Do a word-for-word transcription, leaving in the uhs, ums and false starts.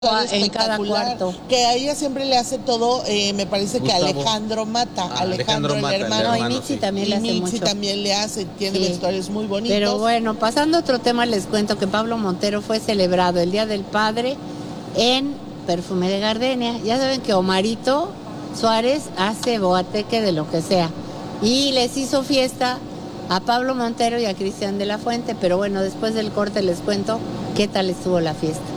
en cada cuarto. Que a ella siempre le hace todo, eh, me parece Gustavo. que Alejandro Mata, Ah, Alejandro, Alejandro el Mata, el hermano. No, y hermano, Mitzi sí. también le Y hace Mitzi mucho. también le hace, tiene Sí. vestuarios muy bonitos. Pero bueno, pasando a otro tema, les cuento que Pablo Montero fue celebrado el Día del Padre en Perfume de Gardenia. Ya saben que Omarito Suárez hace boateque de lo que sea. Y les hizo fiesta a Pablo Montero y a Cristian de la Fuente. Pero bueno, después del corte les cuento qué tal estuvo la fiesta.